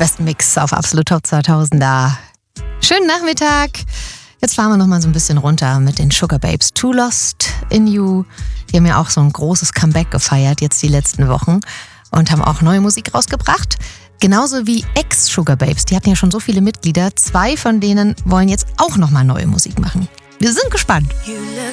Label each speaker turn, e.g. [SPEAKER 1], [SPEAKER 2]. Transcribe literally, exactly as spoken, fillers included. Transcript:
[SPEAKER 1] besten Mix auf Absolut Top zweitausender. Schönen Nachmittag. Jetzt fahren wir noch mal so ein bisschen runter mit den Sugar Babes. Too Lost in You. Die haben ja auch so ein großes Comeback gefeiert jetzt die letzten Wochen und haben auch neue Musik rausgebracht. Genauso wie Ex-Sugar Babes. Die hatten ja schon so viele Mitglieder. Zwei von denen wollen jetzt auch noch mal neue Musik machen. Wir sind gespannt.
[SPEAKER 2] You look